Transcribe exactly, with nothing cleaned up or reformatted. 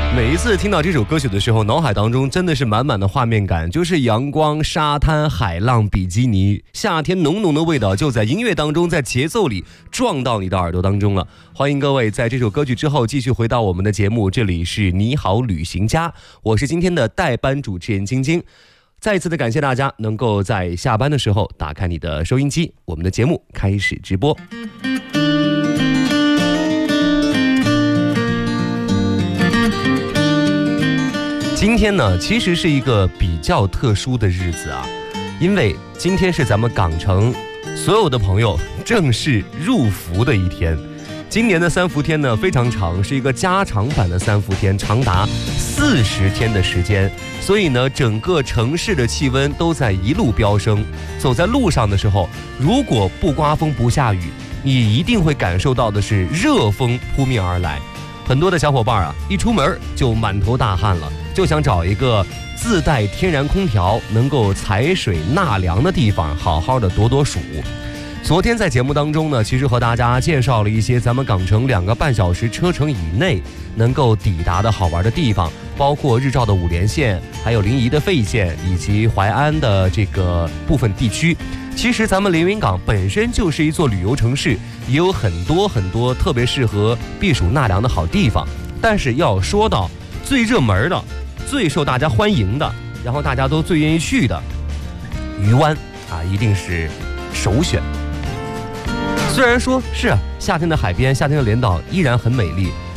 每一次听到这首歌曲的时候，脑海当中真的是满满的画面感，就是阳光、沙滩、海浪、比基尼，夏天浓浓的味道就在音乐当中，在节奏里撞到你的耳朵当中了。欢迎各位在这首歌曲之后继续回到我们的节目，这里是你好旅行家，我是今天的代班主持人晶晶。再一次的感谢大家能够在下班的时候打开你的收音机，我们的节目开始直播。今天呢，其实是一个比较特殊的日子啊，因为今天是咱们港城所有的朋友正式入伏的一天。今年的三伏天呢非常长，是一个加长版的三伏天，长达四十天的时间，所以呢，整个城市的气温都在一路飙升。走在路上的时候，如果不刮风不下雨，你一定会感受到的是热风扑面而来。很多的小伙伴啊，一出门就满头大汗了，就想找一个自带天然空调、能够采水纳凉的地方，好好的躲躲暑。昨天在节目当中呢，其实和大家介绍了一些咱们港城两个半小时车程以内能够抵达的好玩的地方，包括日照的五连线，还有临沂的费县，以及淮安的这个部分地区。其实咱们连云港本身就是一座旅游城市，也有很多很多特别适合避暑纳凉的好地方。但是要说到最热门的、最受大家欢迎的，然后大家都最愿意去的渔湾啊，一定是首选。虽然说是啊，夏天的海边、夏天的连岛依然很美丽，